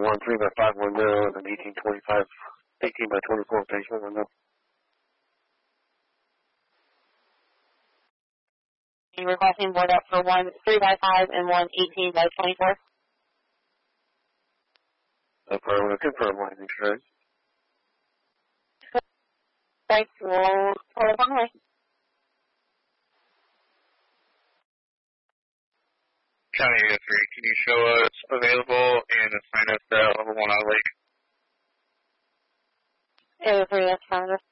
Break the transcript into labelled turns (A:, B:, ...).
A: 1 3x5 window and an 18x24 basement window.
B: You were requesting board up for 1 3x5 and 1 18x24?
A: Affirmative, confirm landing straight.
B: Thanks, we'll pull up on the way.
C: County Area 3, can you show us available and assign us level 1 on Lake?
B: Area 3, that's fine.